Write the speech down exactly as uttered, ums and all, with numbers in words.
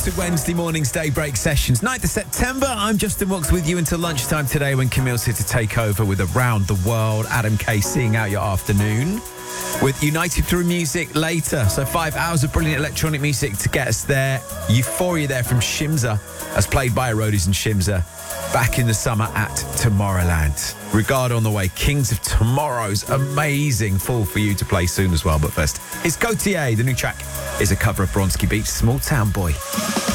to Wednesday morning's Daybreak Sessions. ninth of September, I'm Justin Wilkes with you until lunchtime today when Camille's here to take over with Around the World. Adam K seeing out your afternoon with United Through Music later. So five hours of brilliant electronic music to get us there. Euphoria there from Shimza, as played by Roadies and Shimza, back in the summer at Tomorrowland. Regard on the way, Kings of Tomorrow's amazing fall for you to play soon as well. But first, it's Gautier. The new track is a cover of Bronski Beach, Small Town Boy.